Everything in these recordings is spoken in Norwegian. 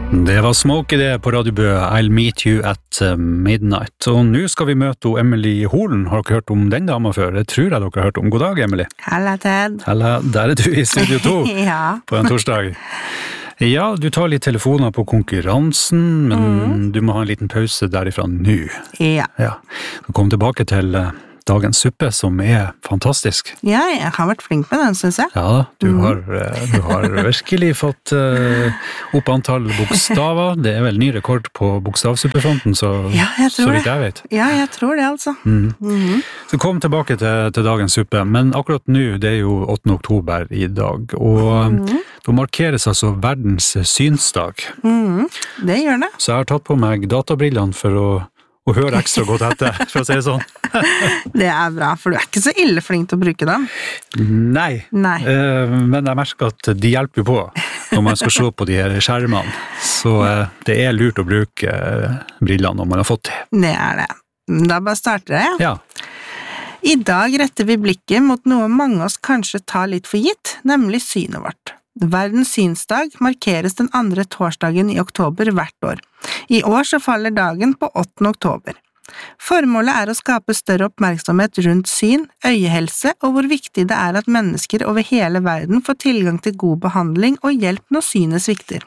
Det var Smokey det på Radio Bø, I'll meet you at midnight. Og nå skal vi møte Emily Holen. Har dere hørt om den dama før? Det tror jeg dere har hørt om. God dag, Emily. Halla, Ted. Halla, der du I Studio 2 Ja. På en torsdag. Ja, du tar litt telefoner på konkurransen, men du må ha en liten pause derifra nå. Ja. Ja. Så kom tilbake til dagens suppe, som fantastisk. Ja, jeg har vært flink med den, synes jeg. Ja, du har virkelig fått opp antall bokstaver. Det vel ny rekord på bokstavsuppefronten, så vidt jeg vet. Ja, jeg tror det, altså. Så kom tilbake til dagens suppe, men akkurat nå, det jo 8. oktober I dag, og da markeres altså verdens synsdag. Det gjør det. Så jeg har tatt på meg databrillene for å høre ekstra godt etter, for å si det sånn. Det bra, for du ikke så ille flink til å bruke dem. Nei. Men jeg merker at de hjelper jo på når man skal se på de her skjermene. Så det lurt å bruke brillene når man har fått det. Det det. Da bare starter jeg. Ja. I dag retter vi blikket mot noe mange av oss kanskje tar litt for gitt, nemlig synet vårt. Verdens synsdag markeres den andre torsdagen I oktober hvert år. I år så faller dagen på 8. oktober. Formålet å skape større oppmerksomhet rundt syn, øyehelse og hvor viktig det at mennesker over hele verden får tilgang til god behandling og hjelp når synet svikter.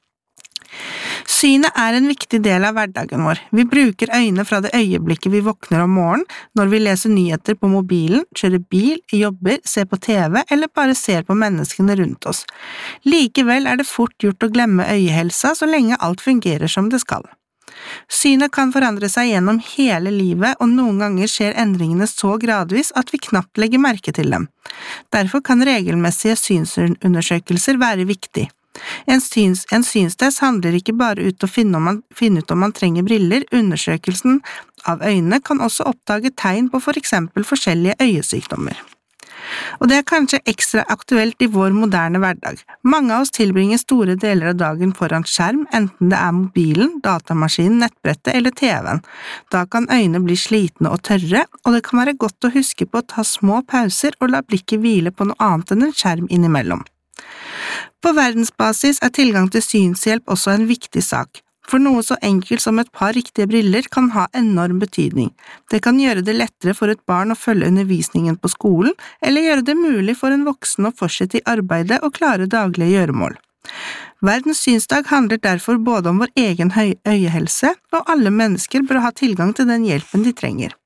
Synet en viktig del av hverdagen vår. Vi bruker øynene fra det øyeblikket vi våkner om morgenen, når vi leser nyheter på mobilen, kjører bil, jobber, ser på TV eller bare ser på menneskene rundt oss. Likevel det fort gjort å glemme øyehelsa så lenge alt fungerer som det skal. Synet kan forandre seg gjennom hele livet, og noen ganger skjer endringene så gradvis at vi knapt legger merke til dem. Derfor kan regelmessige synsundersøkelser være viktig. En synstest handler ikke bare ut å finne ut om man trenger briller. Undersøkelsen av øynene kan også oppdage tegn på for eksempel forskjellige øyesykdommer. Og det kanskje ekstra aktuelt I vår moderne hverdag. Mange av oss tilbringer store deler av dagen foran skjerm, enten det mobilen, datamaskinen, nettbrettet eller TV-en. Da kan øynene bli slitne og tørre, og det kan være godt å huske på å ta små pauser og la blikket hvile på noe annet enn en skjerm innimellom. På verdensbasis tilgang til synshjelp også en viktig sak. For noe så enkelt som et par riktige briller kan ha enorm betydning. Det kan gjøre det lettere for et barn å følge undervisningen på skolen, eller gjøre det mulig for en voksen å fortsette I arbeidet og klare daglige gjøremål. Verdens synsdag handler derfor både om vår egen øyehelse, og alle mennesker bør ha tilgang til den hjelpen de trenger.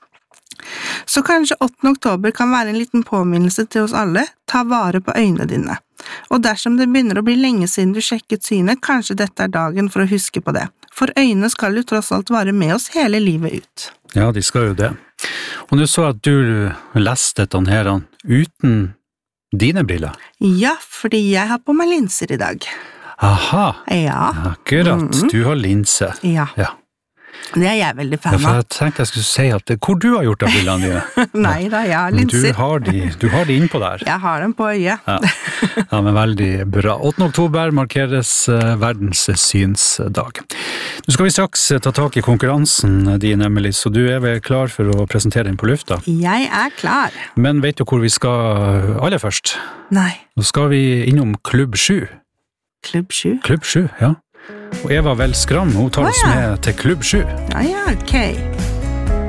Så kanskje 8. oktober kan være en liten påminnelse til oss alle, ta vare på øynene dine. Og dersom det begynner å bli lenge siden du sjekket synet, kanskje dette dagen for å huske på det. For øynene skal jo tross alt være med oss hele livet ut. Ja, de skal jo det. Og nå så at du leste dette her uten dine briller. Ja, fordi jeg har på meg linser I dag. Aha, ja. Akkurat, du har linse. Ja. Det jeg veldig fan av. Ja, for jeg tenkte jeg skulle si at hvor du har gjort av brillene dine. Nei da, jeg har linser. Du har de innpå der. Jeg har dem på øyet. Ja, men veldig bra. 8. oktober markeres verdens synsdag. Nå skal vi straks ta tak I konkurransen din, Emily, så du vel klar for å presentere den på lufta? Jeg klar. Men vet du hvor vi skal aller først? Nei. Nå skal vi innom Klubb 7. Klubb 7? Klubb 7, ja. Og Eva Vel Skram, hun tar oss med til Klubb 7. Ja, ok.